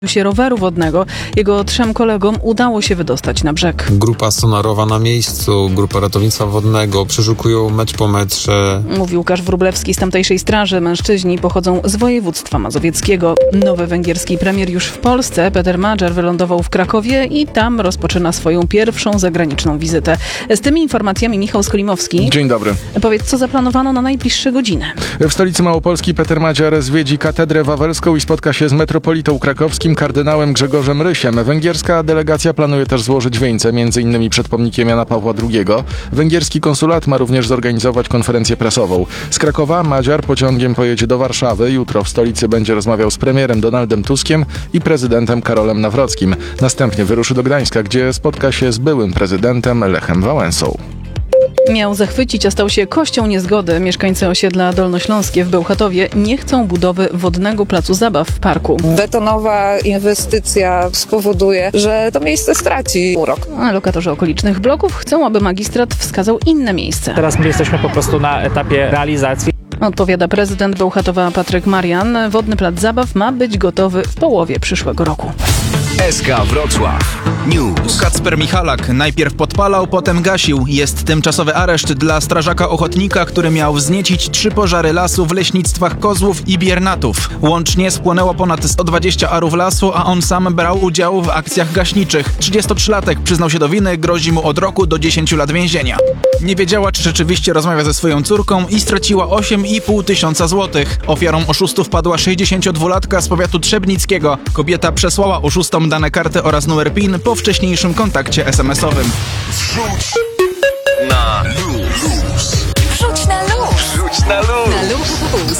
się roweru wodnego. Jego 3 kolegom udało się wydostać na brzeg. Grupa sonarowa na miejscu, grupa ratownictwa wodnego przeszukują metr po metrze. Mówi Łukasz Wróblewski z tamtejszej straży. Mężczyźni pochodzą z województwa mazowieckiego. Nowy węgierski premier już w Polsce. Peter Magyar wylądował w Krakowie i tam rozpoczyna swoją pierwszą zagraniczną wizytę. Z tymi informacjami Michał Skolimowski. Dzień dobry. Powiedz, co zaplanowano na najbliższe godziny? W stolicy Małopolski Peter Magyar zwiedzi katedrę wawelską i spotka się z metropolitą krakowskim kardynałem Grzegorzem Rysiem. Węgierska delegacja planuje też złożyć wieńce, m.in. przed pomnikiem Jana Pawła II. Węgierski konsulat ma również zorganizować konferencję prasową. Z Krakowa Magyar pociągiem pojedzie do Warszawy. Jutro w stolicy będzie rozmawiał z premierem Donaldem Tuskiem i prezydentem Karolem Nawrockim. Następnie wyruszy do Gdańska, gdzie spotka się z byłym prezydentem Lechem Wałęsą. Miał zachwycić, a stał się kością niezgody. Mieszkańcy osiedla Dolnośląskie w Bełchatowie nie chcą budowy wodnego placu zabaw w parku. Betonowa inwestycja spowoduje, że to miejsce straci urok. A lokatorzy okolicznych bloków chcą, aby magistrat wskazał inne miejsce. Teraz my jesteśmy po prostu na etapie realizacji. Odpowiada prezydent Bełchatowa Patryk Marian. Wodny plac zabaw ma być gotowy w połowie przyszłego roku. SK Wrocław News. Kacper Michalak najpierw podpalał, potem gasił. Jest tymczasowy areszt dla strażaka ochotnika, który miał wzniecić 3 pożary lasu w leśnictwach Kozłów i Biernatów. Łącznie spłonęło ponad 120 arów lasu, a on sam brał udział w akcjach gaśniczych. 33-latek przyznał się do winy, grozi mu od roku do 10 lat więzienia. Nie wiedziała, czy rzeczywiście rozmawia ze swoją córką i straciła 8,5 tysiąca złotych. Ofiarą oszustów padła 62-latka z powiatu trzebnickiego. Kobieta przesłała oszustom dane karty oraz numer PIN po wcześniejszym kontakcie SMS-owym. Wrzuć na luz. Wrzuć na luz. Wrzuć na luz.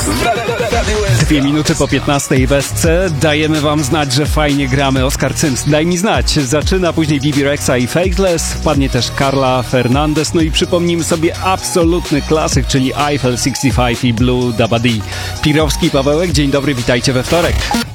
2 minuty po 15 w SC. Dajemy wam znać, że fajnie gramy. Oskar Cyms, daj mi znać. Zaczyna później Bibi Rexa i Faithless. Wpadnie też Carla Fernandez. No i przypomnijmy sobie absolutny klasyk, czyli Eiffel 65 i Blue Dabadi. Pirowski, Pawełek, dzień dobry, witajcie we wtorek.